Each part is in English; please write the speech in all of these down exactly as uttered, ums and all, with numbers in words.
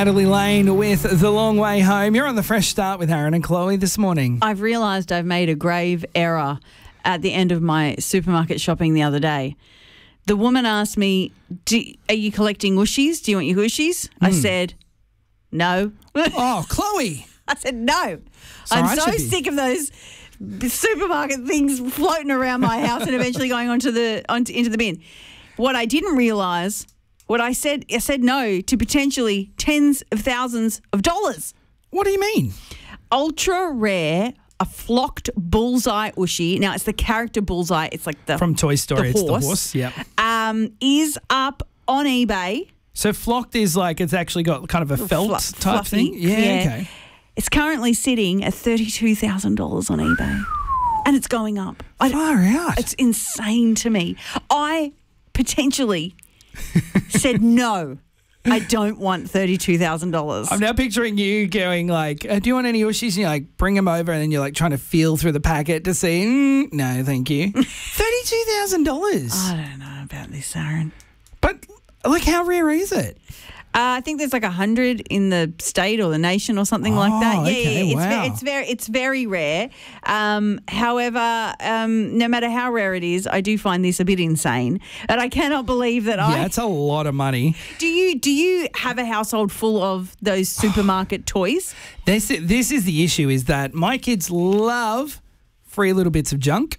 Natalie Lane with The Long Way Home. You're on the Fresh Start with Aaron and Chloe this morning. I've realised I've made a grave error at the end of my supermarket shopping the other day. The woman asked me, Do, are you collecting Wooshies? Do you want your Wooshies? Mm. I said, no. Oh, Chloe. I said, no. Sorry, I'm so sick of those supermarket things floating around my house and eventually going onto the onto, into the bin. What I didn't realise, what I said, I said no to potentially tens of thousands of dollars. What do you mean? Ultra rare, a flocked bullseye Ooshie. Now, it's the character bullseye. It's like the From Toy Story, the it's horse, the horse. Yep. Um, is up on eBay. So flocked is like it's actually got kind of a felt Fluff, type fluffy, thing? Yeah, yeah. okay. It's currently sitting at thirty-two thousand dollars on eBay. And it's going up. I, Far out. It's insane to me. I potentially said no. I don't want thirty-two thousand dollars. I'm now picturing you going like, uh, do you want any Wooshies? And you like bring them over and then you're like trying to feel through the packet to see, mm, no, thank you. thirty-two thousand dollars. I don't know about this, Aaron. But like how rare is it? Uh, I think there's like a hundred in the state or the nation or something Oh, like that. Yeah, okay, yeah, it's, wow. ve- it's very, it's very rare. Um, however, um, no matter how rare it is, I do find this a bit insane. And I cannot believe that I. Yeah, it's a lot of money. Do you do you have a household full of those supermarket toys? This this is the issue: is that my kids love free little bits of junk,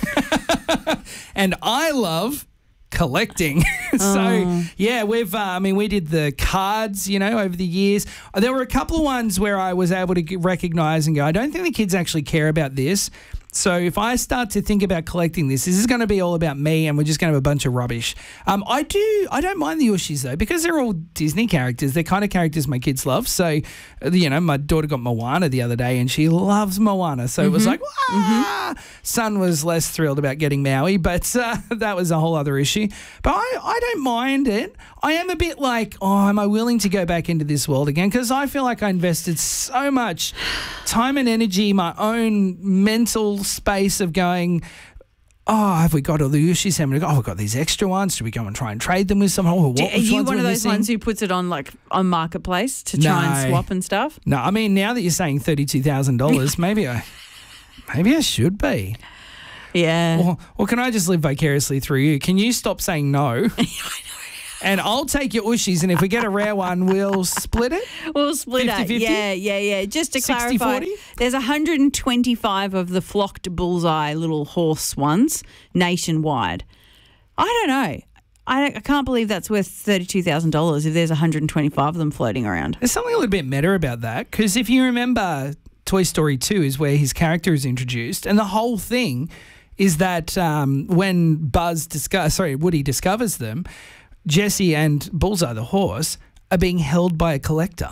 and I love collecting. so Oh. yeah, we've uh, I mean we did the cards, you know, over the years. There were a couple of ones where I was able to g- recognize and go, I don't think the kids actually care about this. So if I start to think about collecting this, this is going to be all about me and we're just going to have a bunch of rubbish. Um, I do, I don't mind the Ooshis though, because they're all Disney characters. They're kind of characters my kids love. So, uh, you know, my daughter got Moana the other day and she loves Moana. So it was like, ah! Mm-hmm. Son was less thrilled about getting Maui, but uh, that was a whole other issue. But I, I don't mind it. I am a bit like, oh, am I willing to go back into this world again? Because I feel like I invested so much time and energy, my own mental space of going, oh, have we got all the Ooshis? Have we got, oh, we've got these extra ones. Should we go and try and trade them with someone? Oh, what, Do, are you ones one are of we those missing? ones who puts it on like on Marketplace to try and No. swap and stuff? No, I mean, now that you're saying thirty-two thousand dollars, maybe I maybe I should be. Yeah. Or, or can I just live vicariously through you? Can you stop saying no? And I'll take your Ooshis, and if we get a rare one, we'll split it? We'll split it. fifty-fifty? Yeah, yeah, yeah. Just to sixty clarify, forty? there's one hundred twenty-five of the flocked bullseye little horse ones nationwide. I don't know. I, don't, I can't believe that's worth thirty-two thousand dollars if there's one hundred twenty-five of them floating around. There's something a little bit meta about that, because if you remember, Toy Story two is where his character is introduced, and the whole thing is that um, when Buzz disco- sorry, Woody discovers them, Jessie and Bullseye the horse are being held by a collector.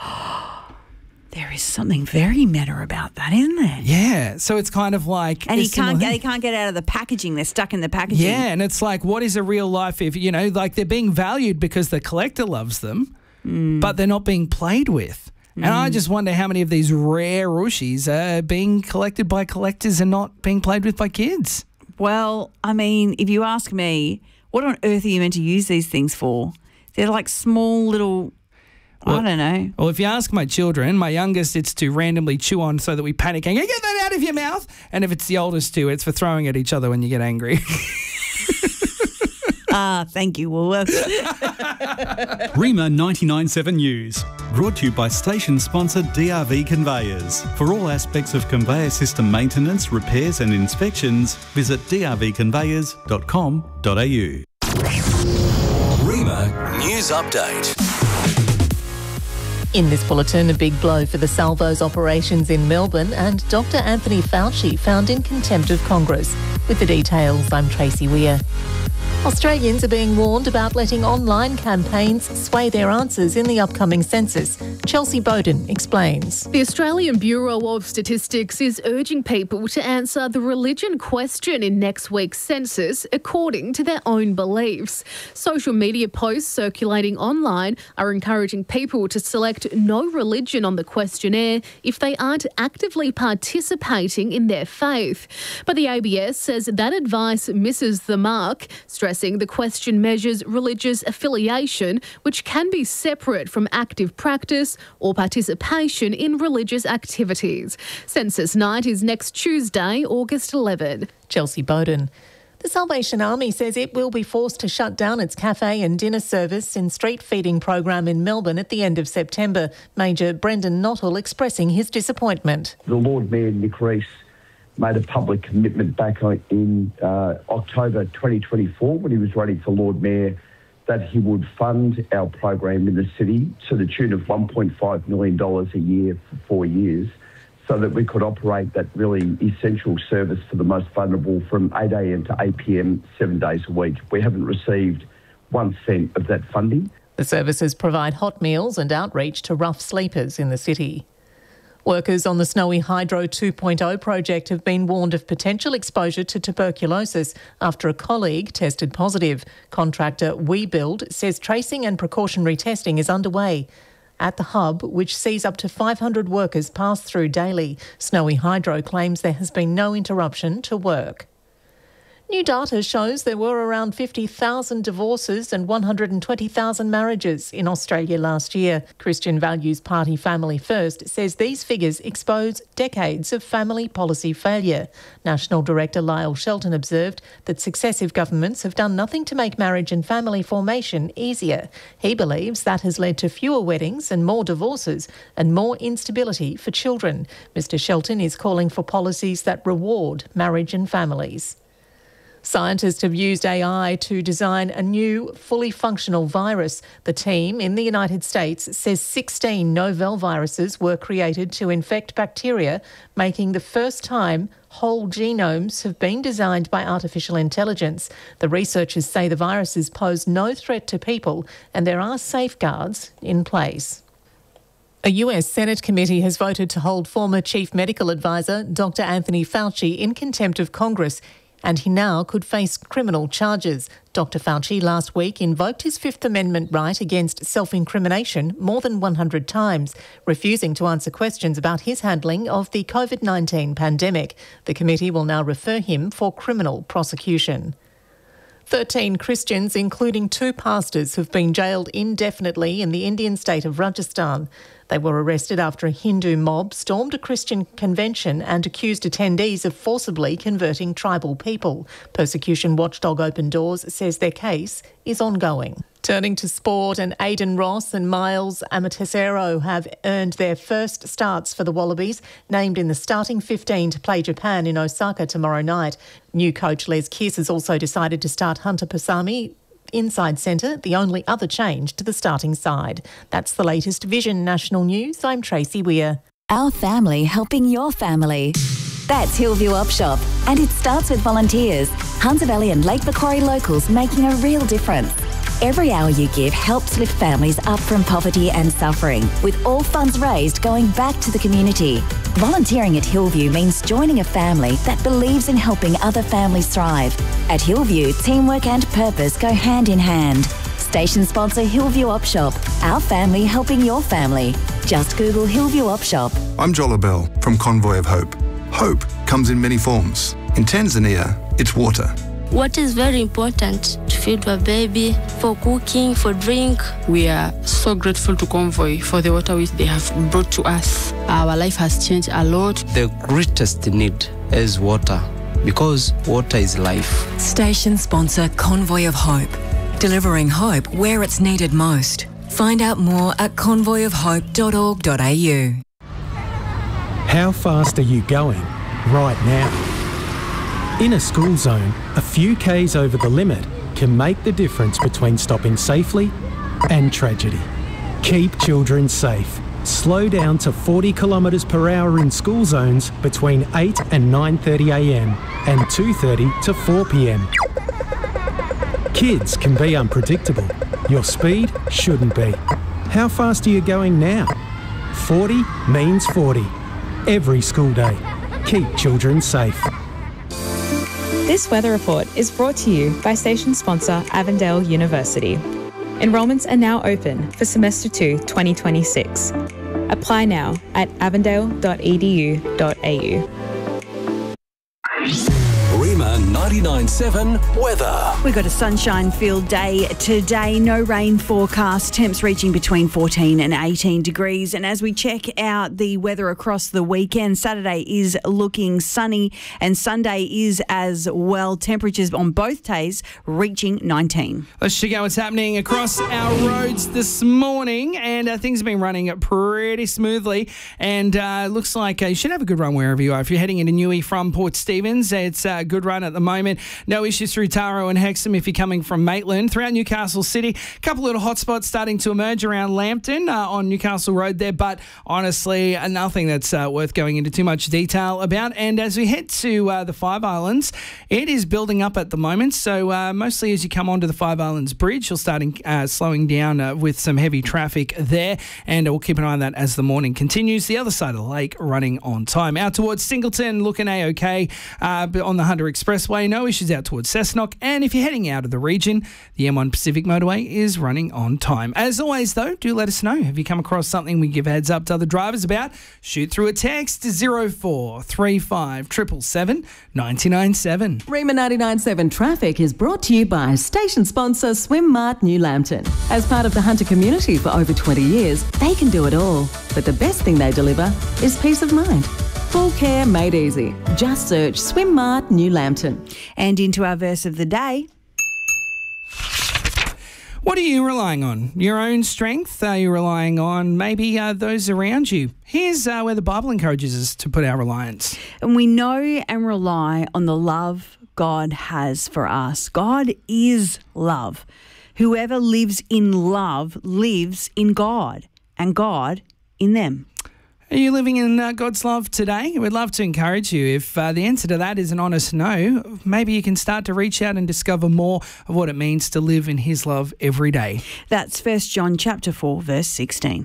There is something very meta about that, isn't there? Yeah, so it's kind of like, And a he similar can't get, thing. he can't get out of the packaging. They're stuck in the packaging. Yeah, and it's like, what is a real life if, you know, like they're being valued because the collector loves them, Mm. but they're not being played with. And I just wonder how many of these rare Ooshis are being collected by collectors and not being played with by kids. Well, I mean, if you ask me, what on earth are you meant to use these things for? They're like small little, Well- I don't know. Well, if you ask my children, my youngest, it's to randomly chew on so that we panic and go, get that out of your mouth. And if it's the oldest two, it's for throwing at each other when you get angry. Ah, thank you, Woolworths. Rima ninety-nine point seven News. Brought to you by station sponsor D R V Conveyors. For all aspects of conveyor system maintenance, repairs and inspections, visit d r v conveyors dot com dot a u. Rima News Update. In this bulletin, a big blow for the Salvos operations in Melbourne and Doctor Anthony Fauci found in contempt of Congress. With the details, I'm Tracy Weir. Australians are being warned about letting online campaigns sway their answers in the upcoming census. Chelsea Bowden explains. The Australian Bureau of Statistics is urging people to answer the religion question in next week's census according to their own beliefs. Social media posts circulating online are encouraging people to select no religion on the questionnaire if they aren't actively participating in their faith. But the A B S says that advice misses the mark, stressing stressing the question measures religious affiliation, which can be separate from active practice or participation in religious activities. Census night is next Tuesday, August eleventh. Chelsea Bowden. The Salvation Army says it will be forced to shut down its cafe and dinner service and street feeding program in Melbourne at the end of September. Major Brendan Nottle expressing his disappointment. The Lord Mayor, Nick Rees, made a public commitment back in uh, October twenty twenty-four when he was running for Lord Mayor that he would fund our program in the city to the tune of one point five million dollars a year for four years. So that we could operate that really essential service for the most vulnerable from eight a.m. to eight p.m, seven days a week. We haven't received one cent of that funding. The services provide hot meals and outreach to rough sleepers in the city. Workers on the Snowy Hydro two point oh project have been warned of potential exposure to tuberculosis after a colleague tested positive. Contractor WeBuild says tracing and precautionary testing is underway at the hub, which sees up to five hundred workers pass through daily. Snowy Hydro claims there has been no interruption to work. New data shows there were around fifty thousand divorces and one hundred twenty thousand marriages in Australia last year. Christian Values Party Family First says these figures expose decades of family policy failure. National Director Lyle Shelton observed that successive governments have done nothing to make marriage and family formation easier. He believes that has led to fewer weddings and more divorces and more instability for children. Mister Shelton is calling for policies that reward marriage and families. Scientists have used A I to design a new, fully functional virus. The team in the United States says sixteen novel viruses were created to infect bacteria, making the first time whole genomes have been designed by artificial intelligence. The researchers say the viruses pose no threat to people and there are safeguards in place. A U S Senate committee has voted to hold former Chief Medical Advisor Doctor Anthony Fauci in contempt of Congress, and he now could face criminal charges. Doctor Fauci last week invoked his Fifth Amendment right against self-incrimination more than one hundred times, refusing to answer questions about his handling of the COVID nineteen pandemic. The committee will now refer him for criminal prosecution. thirteen Christians, including two pastors, have been jailed indefinitely in the Indian state of Rajasthan. They were arrested after a Hindu mob stormed a Christian convention and accused attendees of forcibly converting tribal people. Persecution watchdog Open Doors says their case is ongoing. Turning to sport, and Aidan Ross and Miles Amatesero have earned their first starts for the Wallabies, named in the starting fifteen to play Japan in Osaka tomorrow night. New coach Les Kiss has also decided to start Hunter Pasami inside centre, the only other change to the starting side. That's the latest Vision National News. I'm Tracy Weir. Our family helping your family. That's Hillview Op Shop, and it starts with volunteers. Hunter Valley and Lake Macquarie locals making a real difference. Every hour you give helps lift families up from poverty and suffering, with all funds raised going back to the community. Volunteering at Hillview means joining a family that believes in helping other families thrive. At Hillview, teamwork and purpose go hand in hand. Station sponsor Hillview Op Shop, our family helping your family. Just Google Hillview Op Shop. I'm Jola Bell from Convoy of Hope. Hope comes in many forms. In Tanzania, it's water. Water is very important to feed a baby, for cooking, for drink. We are so grateful to Convoy for the water which they have brought to us. Our life has changed a lot. The greatest need is water, because water is life. Station sponsor Convoy of Hope, delivering hope where it's needed most. Find out more at convoy of hope dot org dot a u. How fast are you going right now? In a school zone, a few Ks over the limit can make the difference between stopping safely and tragedy. Keep children safe. Slow down to forty kilometres per hour in school zones between eight and nine thirty a m and two thirty to four p m. Kids can be unpredictable. Your speed shouldn't be. How fast are you going now? forty means forty. Every school day. Keep children safe. This weather report is brought to you by station sponsor Avondale University. Enrolments are now open for semester two twenty twenty-six. Apply now at avondale dot e d u dot a u. Rima ninety-nine seven weather. We've got a sunshine-filled day today. No rain forecast. Temps reaching between fourteen and eighteen degrees. And as we check out the weather across the weekend, Saturday is looking sunny and Sunday is as well. Temperatures on both days reaching nineteen. Let's check out what's happening across our roads this morning. And uh, things have been running pretty smoothly. And uh, looks like uh, you should have a good run wherever you are. If you're heading into Newey from Port Stephens, it's a good run at the moment. No issues through Taro and Hexham if you're coming from Maitland. Throughout Newcastle City, a couple little hotspots starting to emerge around Lambton uh, on Newcastle Road there. But honestly, uh, nothing that's uh, worth going into too much detail about. And as we head to uh, the Five Islands, it is building up at the moment. So uh, mostly as you come onto the Five Islands Bridge, you'll start uh, slowing down uh, with some heavy traffic there. And we'll keep an eye on that as the morning continues. The other side of the lake running on time. Out towards Singleton, looking A-OK uh, on the Hunter Expressway. No issues out towards Cessnock. And if you're heading out of the region, the M one Pacific Motorway is running on time. As always, though, do let us know. If you come across something we give a heads up to other drivers about, shoot through a text to zero four three five seven seven seven nine nine seven. Rima ninety-nine point seven Traffic is brought to you by station sponsor Swim Mart New Lambton. As part of the Hunter community for over twenty years, they can do it all. But the best thing they deliver is peace of mind. Full care made easy. Just search Swim Mart New Lambton. And into our verse of the day. What are you relying on? Your own strength? Are you relying on maybe uh, those around you? Here's uh, where the Bible encourages us to put our reliance. And we know and rely on the love God has for us. God is love. Whoever lives in love lives in God, and God in them. Are you living in uh, God's love today? We'd love to encourage you. If uh, the answer to that is an honest no, maybe you can start to reach out and discover more of what it means to live in His love every day. That's First John chapter four, verse sixteen.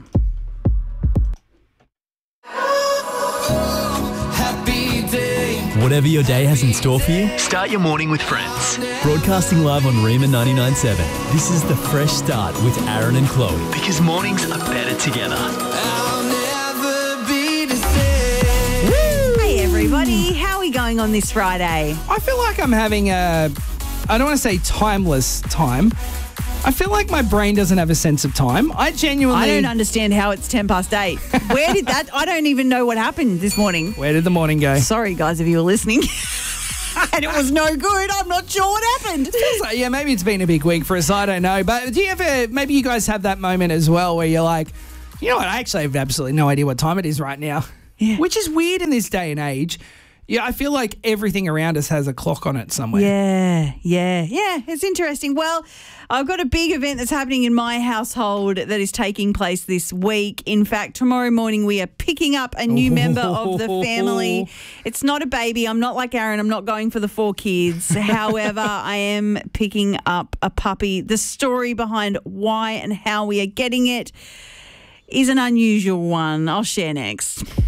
Whatever your day has in store for you, start your morning with Friends. Broadcasting live on Rima ninety-nine point seven. This is the Fresh Start with Aaron and Chloe. Because mornings are better together. Hey everybody, how are we going on this Friday? I feel like I'm having a, I don't want to say timeless time. I feel like my brain doesn't have a sense of time. I genuinely... I don't understand how it's ten past eight. Where did that... I don't even know what happened this morning. Where did the morning go? Sorry, guys, if you were listening. And it was no good. I'm not sure what happened. Feels like, yeah, maybe it's been a big week for us. I don't know. But do you ever... Maybe you guys have that moment as well where you're like, you know what? I actually have absolutely no idea what time it is right now. Yeah. Which is weird in this day and age. Yeah, I feel like everything around us has a clock on it somewhere. Yeah, yeah, yeah. It's interesting. Well, I've got a big event that's happening in my household that is taking place this week. In fact, tomorrow morning we are picking up a new member of the family. It's not a baby. I'm not like Aaron. I'm not going for the four kids. However, I am picking up a puppy. The story behind why and how we are getting it is an unusual one. I'll share next.